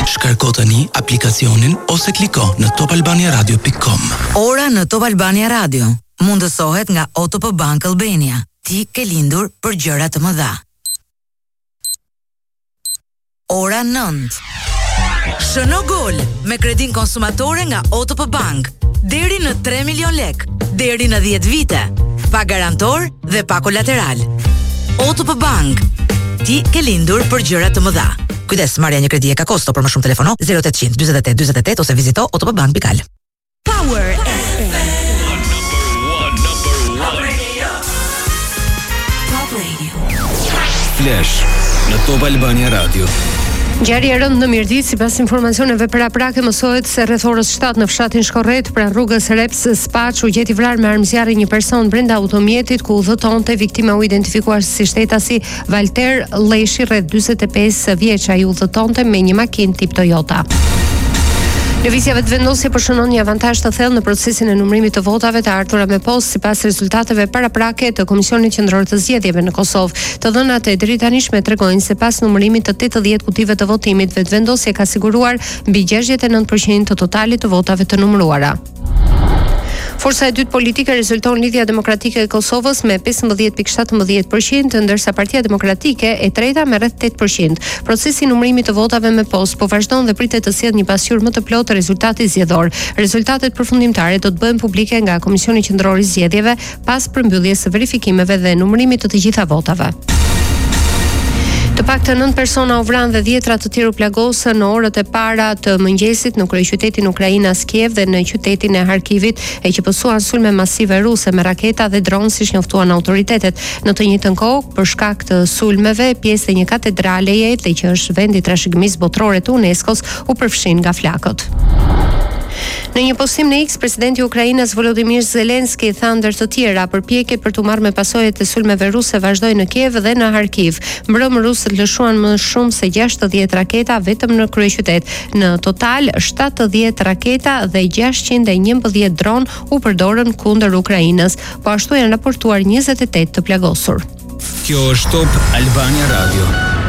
Shkarko tani aplikacionin ose kliko në topalbaniaradio.com. Ora në Top Albania Radio mundësohet nga OTP Bank Albania. Ti ke lindur për gjëra të mëdha. Ora 9. Shëno gol me kredin konsumatore nga OTP Bank. Deri në 3 milion lek, deri në 10 vite. Pa garantor dhe pa kolateral. OTP Bank. Ti ke lindur për gjëra të mëdha. Kujdes, marrja një kredi e ka kosto, për më shumë telefono 0800 48 48 ose vizito otpbank.al. Power FM. Top Radio. Flash në Top Albania Radio. Ngjarje e rëndë në Mirdit, sipas informacioneve paraprake, mësohet se rreth orës 7 në fshatin Shkorret, pranë rrugës Reps Spaç, u gjeti vrarë me armëzjarri një person brenda automjetit ku udhëtonte. Viktima u identifikuar si shtetasi Valter Lleshi, rreth 45 vjeç. Ai udhëtonte me një makinë tip Toyota. Lëvizja vetëvendosje përshënon një avantazh të thellë në procesin e numërimit të votave të ardhura me postë sipas rezultateve paraprake të Komisionit Qendror të Zgjedhjeve në Kosovë. Të dhënat e drejtanishme tregojnë se pas numërimit të 80 kutive të votimit, vetëvendosja ka siguruar mbi 69% të totalit të votave të numëruara. Forca e dytë politike rezulton Lidhja Demokratike e Kosovës me 15.17%, ndërsa Partia Demokratike e treta me rreth 8%. Procesi i numërimit të votave me postë po vazhdon dhe pritet të sjellë një pasqyrë më të plotë të rezultatit zgjedhor. Rezultatet përfundimtare do të bëhen publike nga Komisioni Qendror i Zgjedhjeve pas përmbylljes së verifikimeve dhe numërimit të gjitha votave. Të paktën 9 persona u vranë dhe 10 të tjerë u plagosën në orët e para të mëngjesit në kryeqytetin ukrainas Kiev dhe në qytetin e Harkivit, e që pësuan sulme masive ruse me raketa dhe dronë, siç njoftuan autoritetet. Në të njëjtën kohë, për shkak të sulmeve, pjesë e një katedraleje, dhe që është vendi trashëgimisë botërore të UNESCO-s, u përfshin nga flakët. Në një postim në X, presidenti i Ukrainës Volodymyr Zelensky tha ndër të tjera, përpjekjet për t'u marrë me pasojat e sulmeve ruse vazhdojnë në Kiev dhe në Harkiv. Mbrëmë rusët lëshuan më shumë se 60 raketa vetëm në kryeqytet. Në total 70 raketa dhe 611 dron u përdorën kundër Ukrainës, po ashtu janë raportuar 28 të plagosur. Kjo është Top Albania Radio.